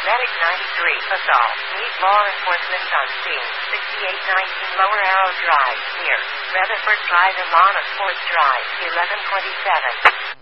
Medic 93, assault. Need law enforcement on scene. 6819 Lower Arrow Drive, near Rutherford Drive and Lawn of Sports Drive, 1127.